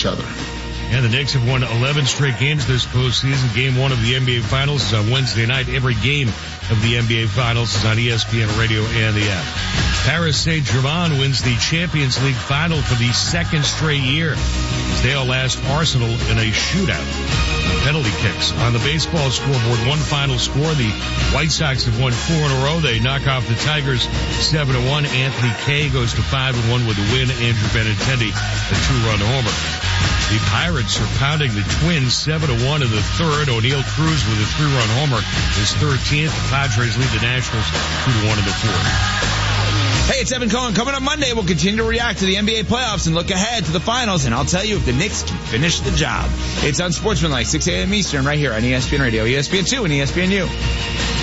each other. And the Knicks have won 11 straight games this postseason. Game 1 of the NBA Finals is on Wednesday night. Every game of the NBA Finals is on ESPN Radio and the app. Paris Saint-Germain wins the Champions League final for the second straight year as they outlast Arsenal in a shootout. Penalty kicks. On the baseball scoreboard, one final score. The White Sox have won 4 in a row. They knock off the Tigers 7-1. Anthony Kay goes to 5-1 with a win. Andrew Benintendi, a 2-run homer. The Pirates are pounding the Twins 7-1 in the third. O'Neal Cruz with a 3-run homer, his 13th. The Padres lead the Nationals 2-1 in the fourth. Hey, it's Evan Cohen. Coming up Monday, we'll continue to react to the NBA playoffs and look ahead to the finals, and I'll tell you if the Knicks can finish the job. It's Unsportsmanlike, 6 a.m. Eastern, right here on ESPN Radio, ESPN2, and ESPNU.